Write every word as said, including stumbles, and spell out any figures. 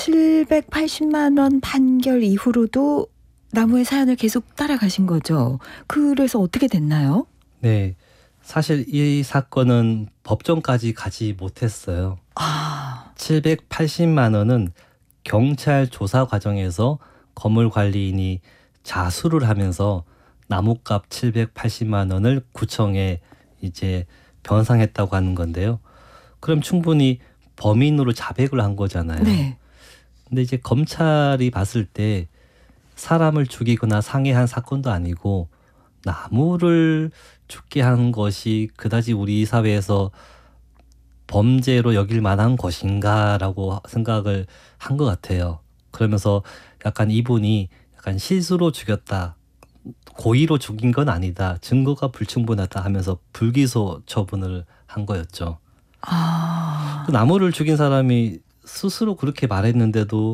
칠백팔십만 원 판결 이후로도 나무의 사연을 계속 따라가신 거죠. 그래서 어떻게 됐나요? 네. 사실 이 사건은 법정까지 가지 못했어요. 아. 칠백팔십만 원은 경찰 조사 과정에서 건물 관리인이 자수를 하면서 나무값 칠백팔십만 원을 구청에 이제 변상했다고 하는 건데요. 그럼 충분히 범인으로 자백을 한 거잖아요. 네. 근데 이제 검찰이 봤을 때 사람을 죽이거나 상해한 사건도 아니고 나무를 죽게 한 것이 그다지 우리 사회에서 범죄로 여길 만한 것인가라고 생각을 한 것 같아요. 그러면서 약간 이분이 약간 실수로 죽였다. 고의로 죽인 건 아니다. 증거가 불충분하다 하면서 불기소 처분을 한 거였죠. 아. 그 나무를 죽인 사람이 스스로 그렇게 말했는데도